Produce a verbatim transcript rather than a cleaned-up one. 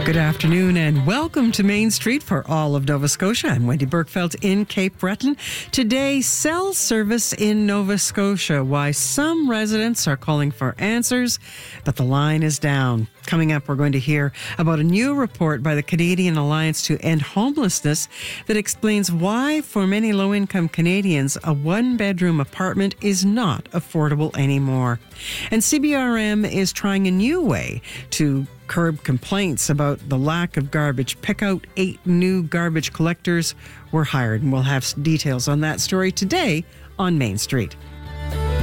Good afternoon and welcome to Main Street for all of Nova Scotia. I'm Wendy Bergfeld in Cape Breton. Today, cell service in Nova Scotia. Why some residents are calling for answers, but the line is down. Coming up, we're going to hear about a new report by the Canadian Alliance to End Homelessness that explains why, for many low-income Canadians, a one-bedroom apartment is not affordable anymore. And C B R M is trying a new way to curb complaints about the lack of garbage pickout. Eight new garbage collectors were hired, and we'll have details on that story today on Main Street.